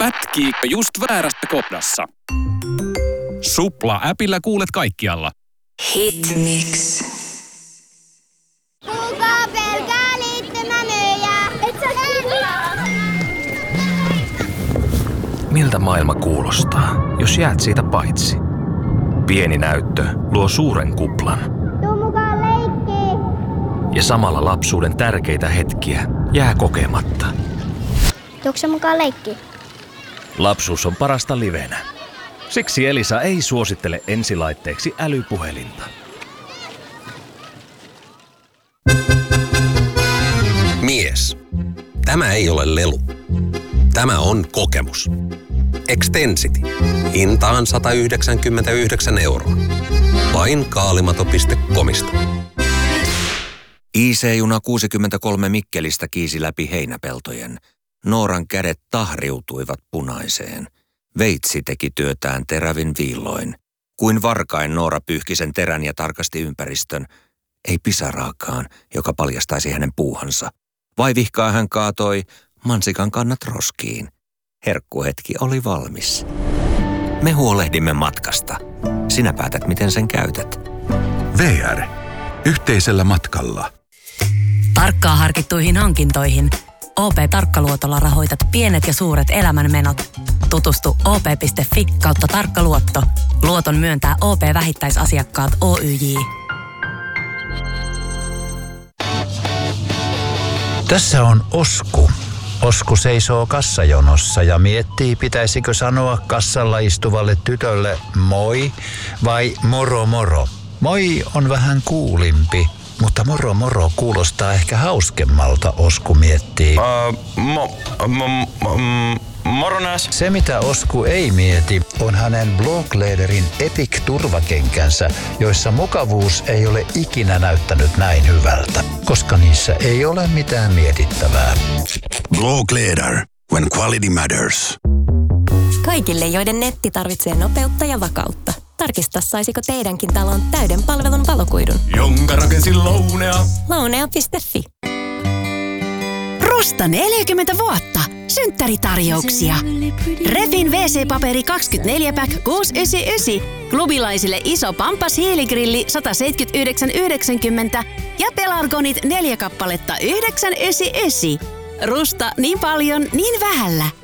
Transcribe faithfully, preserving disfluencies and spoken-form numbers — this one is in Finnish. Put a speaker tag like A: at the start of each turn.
A: Pätkiikö just väärässä kohdassa? Supla-äpillä kuulet kaikkialla.
B: Hitmix.
C: Kuka pelkää liittymämyyjää? Et sä
D: Miltä maailma kuulostaa, jos jäät siitä paitsi? Pieni näyttö luo suuren kuplan.
C: Tuu mukaan leikkiin.
D: Ja samalla lapsuuden tärkeitä hetkiä jää kokematta.
C: Tuukse mukaan leikkiin?
D: Lapsuus on parasta livenä. Siksi Elisa ei suosittele ensilaitteeksi älypuhelinta.
E: Mies. Tämä ei ole lelu. Tämä on kokemus. Extensity. Hintaan sata yhdeksänkymmentäyhdeksän euroa. Vain kaalimato piste comista.
F: I C-juna kuusikymmentäkolme Mikkelistä kiisi läpi heinäpeltojen. Nooran kädet tahriutuivat punaiseen. Veitsi teki työtään terävin viilloin. Kuin varkain Noora pyyhki sen terän ja tarkasti ympäristön. Ei pisaraakaan, joka paljastaisi hänen puuhansa. Vaivihkaa hän kaatoi mansikan kannat roskiin. Herkkuhetki oli valmis. Me huolehdimme matkasta. Sinä päätät, miten sen käytät.
G: V R. Yhteisellä matkalla.
B: Tarkkaa harkittuihin hankintoihin. O P-tarkkaluotolla rahoitat pienet ja suuret elämänmenot. Tutustu o p piste f i kautta tarkkaluotto. Luoton myöntää O P-vähittäisasiakkaat O Y J.
H: Tässä on Osku. Osku seisoo kassajonossa ja miettii, pitäisikö sanoa kassalla istuvalle tytölle moi vai moro moro. Moi on vähän kuulimpi, mutta moro moro kuulostaa ehkä hauskemmalta, Osku miettii.
I: Uh, mo, mo, mo, moro nääs.
H: Se mitä Osku ei mieti on hänen Bloklederin Epic-turvakenkänsä, joissa mukavuus ei ole ikinä näyttänyt näin hyvältä, koska niissä ei ole mitään mietittävää.
G: Blokleder. When quality matters.
J: Kaikille, joiden netti tarvitsee nopeutta ja vakautta. Tarkista, saisiko teidänkin talon täyden palvelun valokuidun.
A: Jonka rakensin Lounea.
J: Lounea piste f i.
K: Rusta neljäkymmentä vuotta. Synttäritarjouksia. Refin wee see-paperi kaksikymmentäneljä pack kuusi yhdeksänkymmentäyhdeksän. Klubilaisille iso Pampas hiiligrilli sata seitsemänkymmentäyhdeksän yhdeksänkymmentä. Ja Pelargonit neljä kappaletta yhdeksän yhdeksänkymmentäyhdeksän. Rusta niin paljon, niin vähällä.